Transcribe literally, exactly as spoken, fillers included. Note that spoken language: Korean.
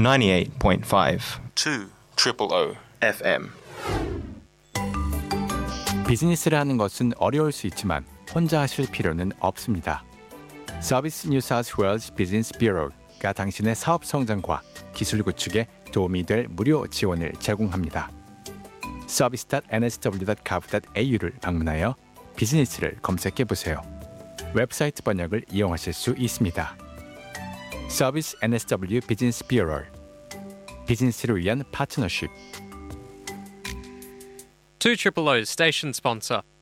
ninety-eight point five two O 에프엠. 비즈니스를 하는 것은 어려울 수 있지만 혼자 하실 필요는 없습니다. 서비스 뉴 사우스 웨일즈 비즈니스 뷰로가 당신의 사업 성장과 기술 구축에 도움이 될 무료 지원을 제공합니다. 서비스 닷 엔 에스 더블유 닷 가브 닷 에이유를 방문하여 비즈니스를 검색해보세요. 웹사이트 번역을 이용하실 수 있습니다. 서비스 엔 에스 더블유 비즈니스 뷰로, 비즈니스를 위한 파트너십. two O's station sponsor.